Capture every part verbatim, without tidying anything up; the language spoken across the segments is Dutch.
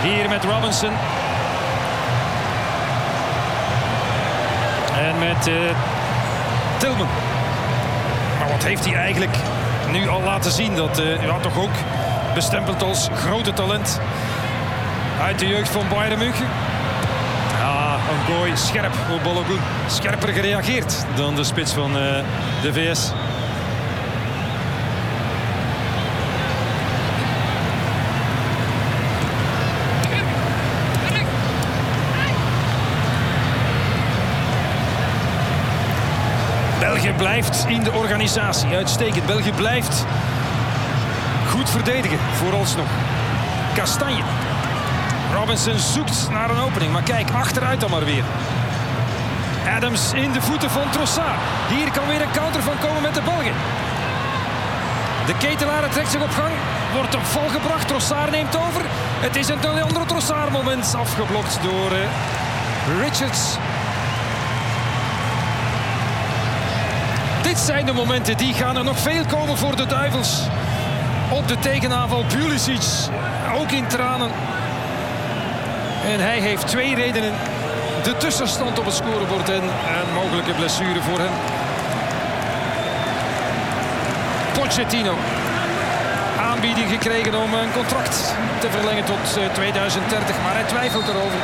Hier met Robinson. En met uh, Tillman. Maar wat heeft hij eigenlijk nu al laten zien? Dat uh, ja, toch ook bestempeld als grote talent uit de jeugd van Bayern München. Ja, een gooi scherp op Balogun. Scherper gereageerd dan de spits van uh, de V S. België blijft in de organisatie uitstekend. België blijft goed verdedigen, vooralsnog. Kastanje. Robinson zoekt naar een opening, maar kijk, achteruit dan maar weer. Adams in de voeten van Trossard. Hier kan weer een counter van komen met de Belgen. De Ketelaar trekt zich op gang. Wordt op val gebracht. Trossard neemt over. Het is een Leandro Trossard moment. Afgeblokt door uh, Richards. Dit zijn de momenten, die gaan er nog veel komen voor de Duivels. Op de tegenaanval Pulisic, ook in tranen. En hij heeft twee redenen. De tussenstand op het scorebord en een mogelijke blessure voor hem. Pochettino. Aanbieding gekregen om een contract te verlengen tot tweeduizend dertig, maar hij twijfelt erover.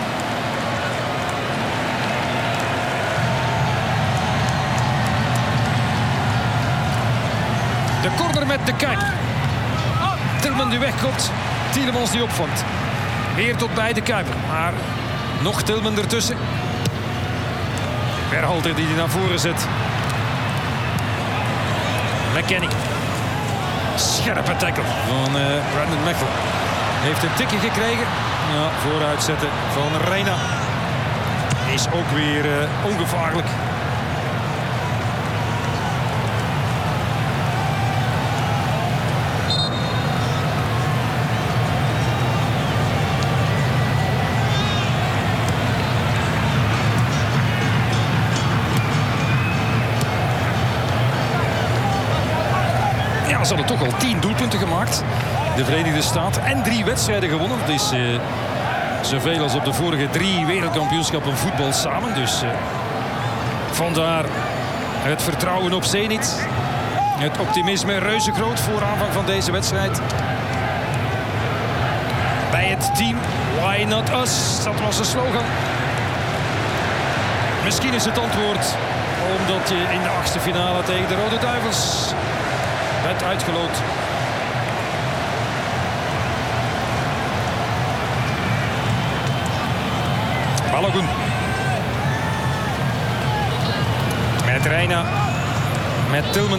De corner met de Kuip. Tillman die wegkomt. Tielemans die opvangt. Weer tot bij de Kuiper. Maar nog Tillman ertussen. Berhalter die die naar voren zet. McKennie. Scherpe tackle van uh, Brandon Mechel. Heeft een tikje gekregen. Ja, vooruitzetten van Reina. Is ook weer uh, ongevaarlijk. Ze hadden toch al tien doelpunten gemaakt. De Verenigde Staten. En drie wedstrijden gewonnen. Dat is uh, zoveel als op de vorige drie wereldkampioenschappen voetbal samen. Dus uh, vandaar het vertrouwen op Zenit. Het optimisme reuze groot voor aanvang van deze wedstrijd. Bij het team Why Not Us? Dat was de slogan. Misschien is het antwoord omdat je in de achtste finale tegen de Rode Duivels bent uitgeloot. Balogun. Met Reina. Met Tillman.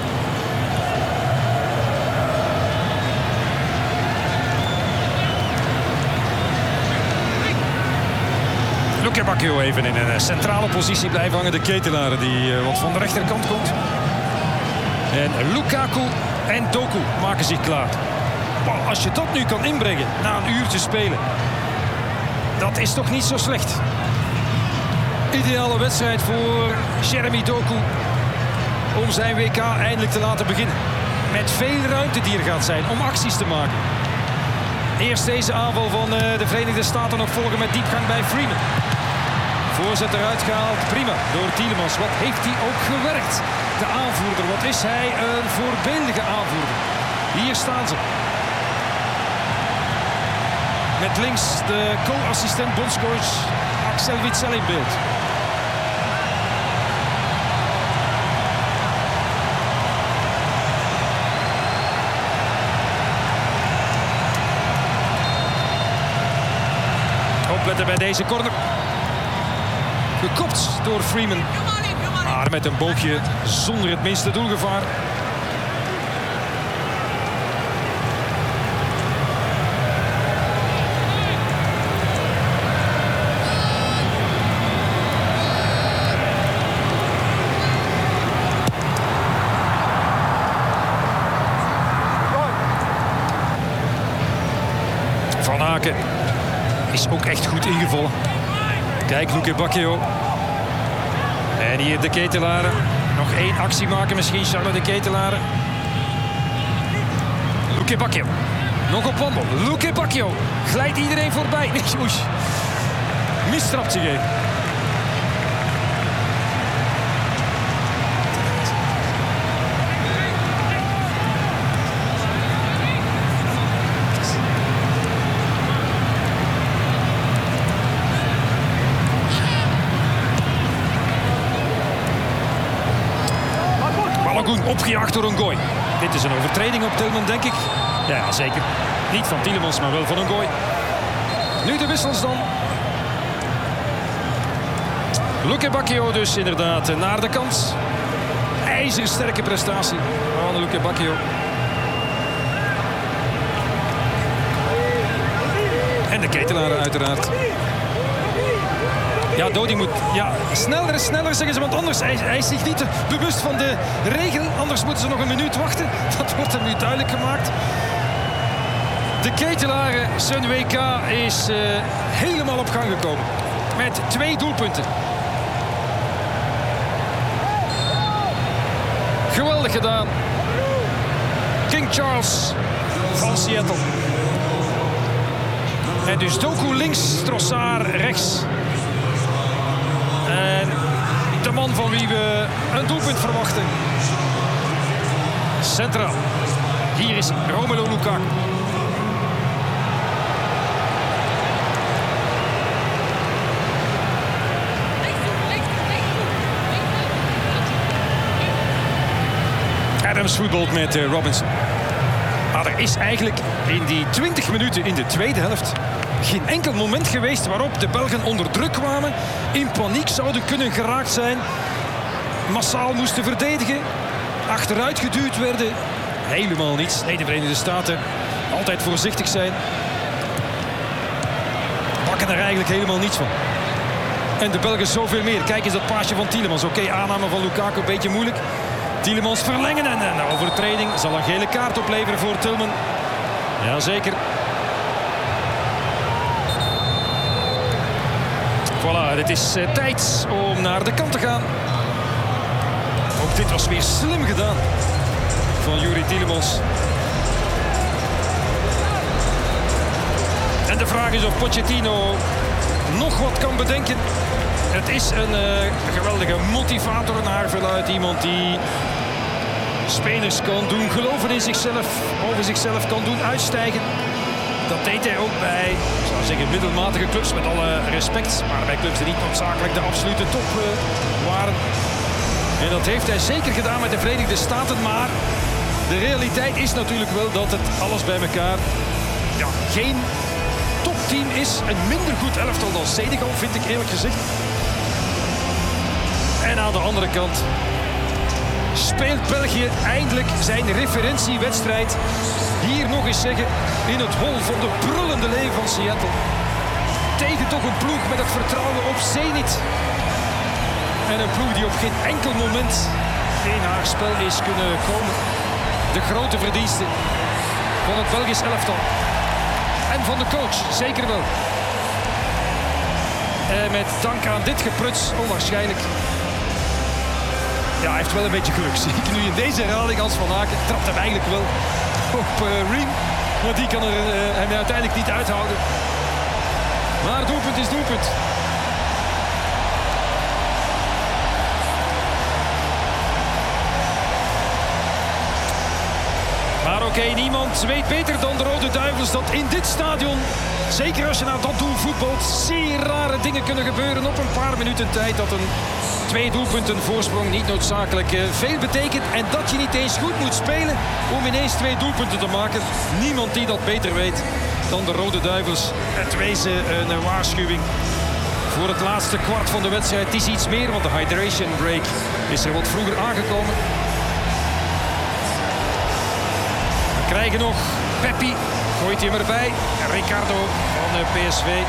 Luke Bacchio even in een centrale positie blijven hangen. De Ketelaren die uh, wat van de rechterkant komt. En Lukaku en Doku maken zich klaar. Maar als je dat nu kan inbrengen na een uurtje spelen, dat is toch niet zo slecht. Ideale wedstrijd voor Jeremy Doku om zijn W K eindelijk te laten beginnen. Met veel ruimte die er gaat zijn om acties te maken. Eerst deze aanval van de Verenigde Staten nog volgen met diepgang bij Freeman. Voorzet eruit gehaald, prima, door Tielemans. Wat heeft hij ook gewerkt? De aanvoerder, wat is hij een voorbeeldige aanvoerder. Hier staan ze. Met links de co-assistent bondscoach Axel Witsel in beeld. Opletten bij deze corner. Gekopt door Freeman. Maar met een boogje zonder het minste doelgevaar. Van Aken is ook echt goed ingevallen. Kijk, Luke Bacchio. En hier de Ketelaren. Nog één actie maken misschien, Charles de Ketelaren. Luke Bacchio. Nog op wandel. Luque Bacchio. Glijdt iedereen voorbij. Nee, oei. Mistrapt zich even. Balogun opgejaagd door Ngoy. Dit is een overtreding op Tillman, denk ik. Ja, zeker. Niet van Tielemans, maar wel van Ngoy. Nu de wissels dan. Luque Bacchio dus inderdaad naar de kant. IJzersterke prestatie van Luque Bacchio. En de Ketelaar uiteraard. Ja, Dodi moet ja, sneller, sneller zeggen ze, want anders hij, hij is zich niet bewust van de regel. Anders moeten ze nog een minuut wachten. Dat wordt hem nu duidelijk gemaakt. De Ketelaren, zijn W K is uh, helemaal op gang gekomen. Met twee doelpunten. Geweldig gedaan. King Charles van Seattle. En dus Doku links, Trossard rechts. En de man van wie we een doelpunt verwachten. Centraal. Hier is Romelu Lukaku. Adams voetbalt met uh, Robinson. Maar er is eigenlijk in die twintig minuten in de tweede helft geen enkel moment geweest waarop de Belgen onder druk kwamen, in paniek zouden kunnen geraakt zijn, massaal moesten verdedigen, achteruit geduwd werden. Helemaal niets. Nee, de Verenigde Staten altijd voorzichtig zijn. Bakken er eigenlijk helemaal niets van. En de Belgen zoveel meer. Kijk eens dat paasje van Tielemans. Oké, okay, aanname van Lukaku, een beetje moeilijk. Tielemans verlengen en een overtreding zal een gele kaart opleveren voor Tillman. Jazeker. Voilà, het is uh, tijd om naar de kant te gaan. Ook dit was weer slim gedaan van Youri Tielemans. En de vraag is of Pochettino nog wat kan bedenken. Het is een uh, geweldige motivator, een haarveluid. Iemand die spelers kan doen geloven in zichzelf, over zichzelf kan doen uitstijgen. Dat deed hij ook bij, ik zou zeggen, middelmatige clubs, met alle respect. Maar bij clubs die niet noodzakelijk de absolute top uh, waren. En dat heeft hij zeker gedaan met de Verenigde Staten. Maar de realiteit is natuurlijk wel dat het alles bij elkaar ja, geen topteam is. Een minder goed elftal dan Senegal, vind ik eerlijk gezegd. En aan de andere kant speelt België eindelijk zijn referentiewedstrijd. Hier nog eens zeggen, in het hol van de brullende leeuw van Seattle. Tegen toch een ploeg met het vertrouwen op Zenit. En een ploeg die op geen enkel moment in haar spel is kunnen komen. De grote verdienste van het Belgisch elftal. En van de coach, zeker wel. En met dank aan dit gepruts, onwaarschijnlijk. Ja, hij heeft wel een beetje geluk. Zie ik nu in deze herhaling als Van Aken trapt hem eigenlijk wel op uh, Ream. Maar die kan er, uh, hem uiteindelijk niet uithouden. Maar doelpunt is doelpunt. Maar oké, okay, niemand weet beter dan de Rode Duivels dat in dit stadion, zeker als je naar dat doel voetbalt, zeer rare dingen kunnen gebeuren op een paar minuten tijd. Dat een twee doelpunten voorsprong niet noodzakelijk uh, veel betekent. En dat je niet eens goed moet spelen om ineens twee doelpunten te maken. Niemand die dat beter weet dan de Rode Duivels. Het wezen uh, een waarschuwing voor het laatste kwart van de wedstrijd. Het is iets meer, want de hydration break is er wat vroeger aangekomen. We krijgen nog Peppi, gooit hij hem erbij. En Ricardo van uh, P S V.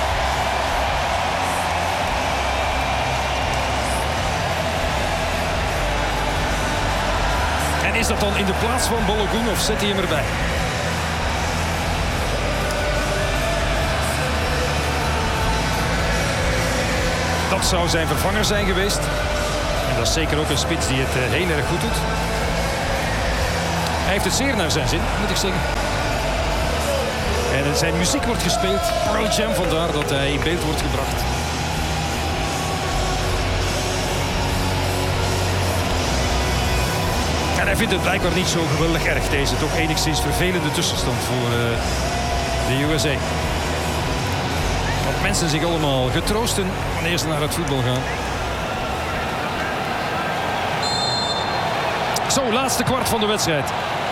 En is dat dan in de plaats van Balogun of zet hij hem erbij? Dat zou zijn vervanger zijn geweest. En dat is zeker ook een spits die het uh, heel erg goed doet. Hij heeft het zeer naar zijn zin, moet ik zeggen. En zijn muziek wordt gespeeld. Pearl Jam, vandaar dat hij in beeld wordt gebracht. En hij vindt het blijkbaar niet zo geweldig erg, deze toch enigszins vervelende tussenstand voor uh, de U S A. Want mensen zich allemaal getroosten wanneer ze naar het voetbal gaan. Zo, laatste kwart van de wedstrijd.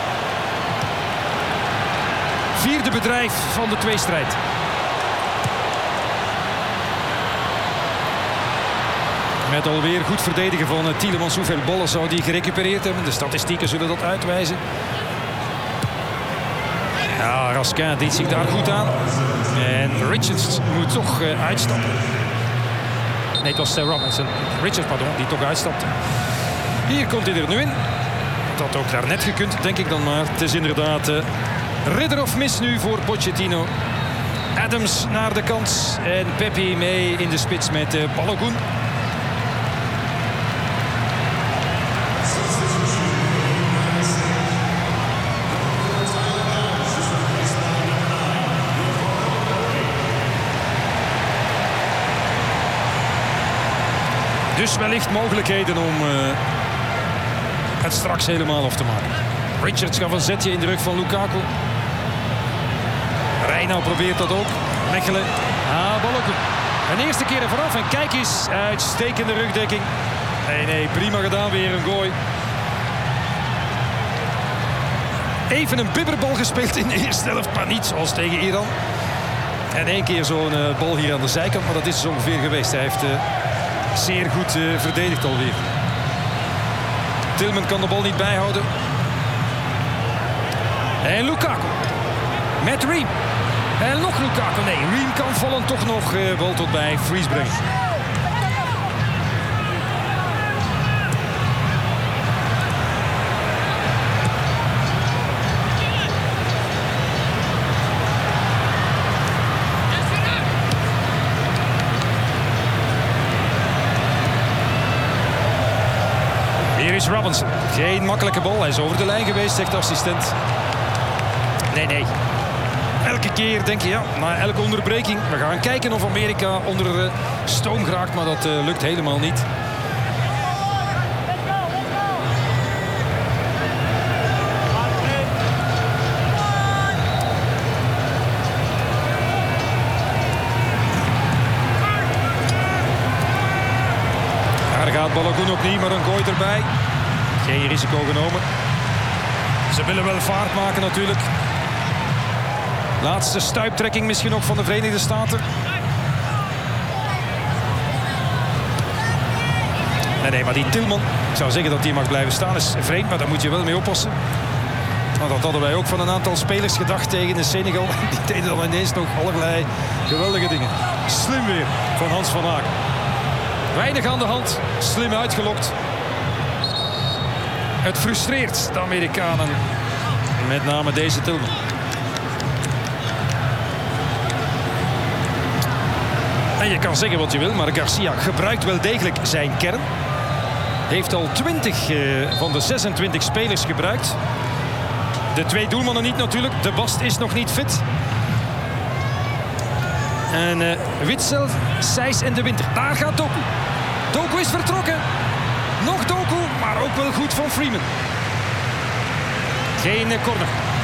Vierde bedrijf van de tweestrijd. Met alweer goed verdedigen van Tielemans. Hoeveel ballen zou die gerecupereerd hebben? De statistieken zullen dat uitwijzen. Ja, Raskin deed zich daar goed aan. En Richards moet toch uh, uitstappen. Nee, het was uh, Robinson. Richards, pardon, die toch uitstapte. Hier komt hij er nu in. Dat had ook daar net gekund, denk ik dan maar. Het is inderdaad uh, ridder of mis nu voor Pochettino. Adams naar de kant. En Pepi mee in de spits met uh, Balogun. Dus wellicht mogelijkheden om uh, het straks helemaal af te maken. Richards gaf een zetje in de rug van Lukaku. Reina probeert dat ook. Mechelen. Ah, Balogun. Een eerste keer er vanaf. En kijk eens. Uitstekende rugdekking. Nee, nee. Prima gedaan. Weer een gooi. Even een bibberbal gespeeld in de eerste helft. Maar niet zoals tegen Iran. En één keer zo'n uh, bal hier aan de zijkant. Maar dat is dus ongeveer geweest. Hij heeft... Uh, Zeer goed uh, verdedigd alweer. Tillman kan de bal niet bijhouden. En Lukaku. Met Ream. En nog Lukaku. Nee, Ream kan vallen toch nog uh, bal tot bij Fries brengen. Robinson. Geen makkelijke bal. Hij is over de lijn geweest, zegt de assistent. Nee, nee. Elke keer denk je, ja, na elke onderbreking. We gaan kijken of Amerika onder uh, stoom geraakt, maar dat uh, lukt helemaal niet. Daar gaat Balogun ook niet, maar een gooi erbij. Geen risico genomen. Ze willen wel vaart maken natuurlijk. Laatste stuiptrekking misschien nog van de Verenigde Staten. Nee, nee, maar die Tillman, ik zou zeggen dat die mag blijven staan, is vreemd, maar daar moet je wel mee oppassen. Nou, dat hadden wij ook van een aantal spelers gedacht tegen de Senegal. Die deden dan ineens nog allerlei geweldige dingen. Slim weer van Hans van Aken. Weinig aan de hand, slim uitgelokt. Het frustreert de Amerikanen. Met name deze Tillman. En je kan zeggen wat je wil, maar Garcia gebruikt wel degelijk zijn kern. Heeft al twintig uh, van de zesentwintig spelers gebruikt. De twee doelmannen niet natuurlijk. De Bast is nog niet fit. En uh, Witsel, Sijs en De Winter. Daar gaat Doku. Doku is vertrokken. Nog Doku, maar ook wel goed van Freeman. Geen uh, corner.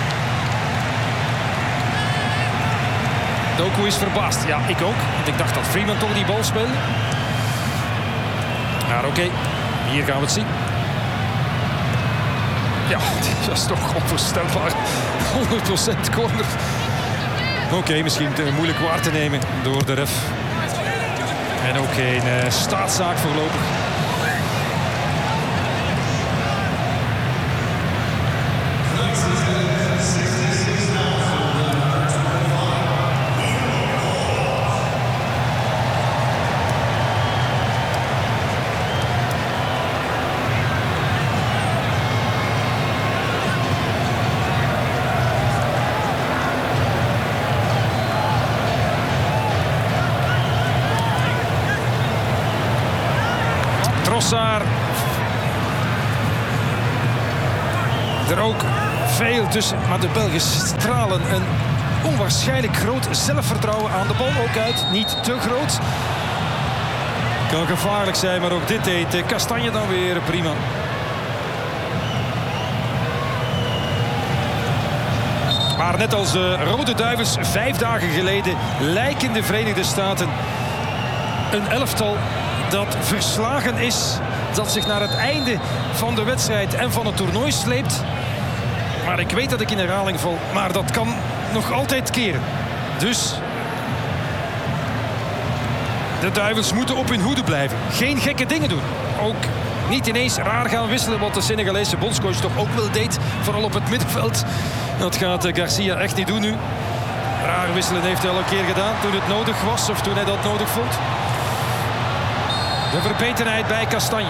Doku is verbaasd. Ja, ik ook. Want ik dacht dat Freeman toch die bal speelde. Maar oké, okay. Hier gaan we het zien. Ja, dat is toch onvoorstelbaar. honderd procent corner. Oké, okay, misschien te moeilijk waar te nemen door de ref. En ook geen uh, staatszaak voorlopig. Trossard. Er ook veel tussen, maar de Belgen stralen een onwaarschijnlijk groot zelfvertrouwen aan de bal ook uit. Niet te groot. Kan gevaarlijk zijn, maar ook dit deed Kastanje dan weer prima. Maar net als de Rode Duivels vijf dagen geleden lijken de Verenigde Staten een elftal dat verslagen is. Dat zich naar het einde van de wedstrijd en van het toernooi sleept. Maar ik weet dat ik in herhaling val. Maar dat kan nog altijd keren. Dus de Duivels moeten op hun hoede blijven. Geen gekke dingen doen. Ook niet ineens raar gaan wisselen, wat de Senegalese bondscoach toch ook wel deed. Vooral op het middenveld. Dat gaat Garcia echt niet doen nu. Raar wisselen heeft hij al een keer gedaan toen het nodig was. Of toen hij dat nodig vond. De verbetenheid bij Kastanje.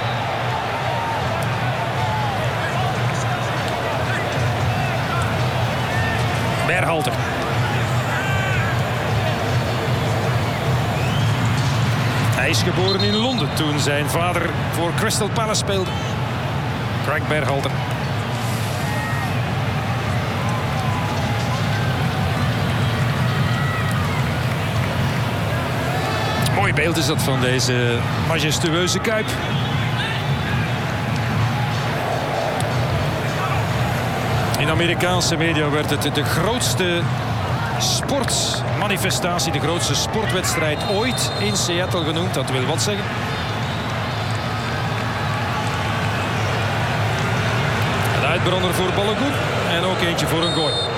Berhalter. Hij is geboren in Londen toen zijn vader voor Crystal Palace speelde. Craig Berhalter. Mooi beeld is dat van deze majestueuze Kuip. In Amerikaanse media werd het de grootste sportmanifestatie, de grootste sportwedstrijd ooit in Seattle genoemd. Dat wil wat zeggen. Een uitbrander voor Balogun en ook eentje voor een goal.